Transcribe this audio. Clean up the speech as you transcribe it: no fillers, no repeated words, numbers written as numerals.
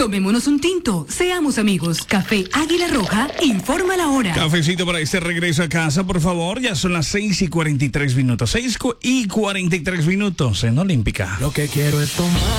Tomémonos un tinto, seamos amigos. Café Águila Roja, informa la hora. Cafecito para este regreso a casa, por favor. Ya son las 6:43. 6:43 en Olímpica. Lo que quiero es tomar.